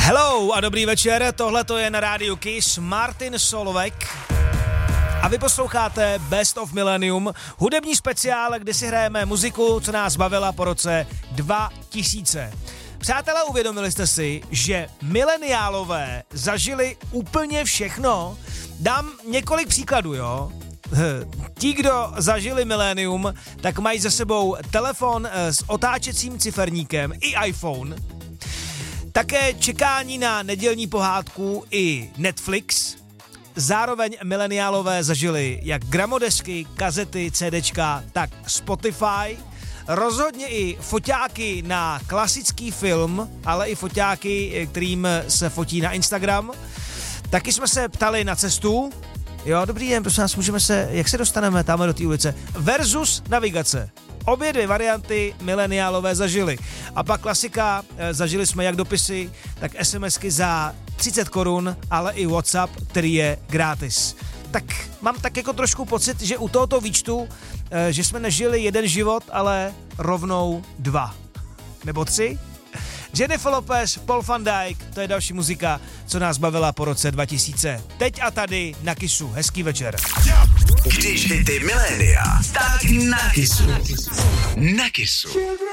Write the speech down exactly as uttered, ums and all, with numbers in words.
Hello a dobrý večer, tohle to je na rádiu Kiss, Martin Solveig a vy posloucháte Best of Millennium, hudební speciál, kde si hrajeme muziku, co nás bavila po roce dva tisíce. Přátelé, uvědomili jste si, že mileniálové zažili úplně všechno? Dám několik příkladů, jo? Ti, kdo zažili milénium, tak mají za sebou telefon s otáčecím ciferníkem i iPhone. Také čekání na nedělní pohádku i Netflix. Zároveň mileniálové zažili jak gramodesky, kazety, CDčka, tak Spotify. Rozhodně i foťáky na klasický film, ale i foťáky, kterým se fotí na Instagram. Taky jsme se ptali na cestu. Jo, dobrý den, prosím nás, můžeme se, jak se dostaneme tam do té ulice? Versus navigace. Obě dvě varianty mileniálové zažili. A pak klasika, zažili jsme jak dopisy, tak SMSky za třicet korun, ale i WhatsApp, který je gratis. Tak mám tak jako trošku pocit, že u tohoto výčtu, že jsme nežili jeden život, ale rovnou dva. Nebo tři? Jennifer Lopez, Paul van Dyk, to je další muzika, co nás bavila po roce dva tisíce. Teď a tady na Kissu. Hezký večer. Když hity milénia, tak na Kissu. Na Kissu.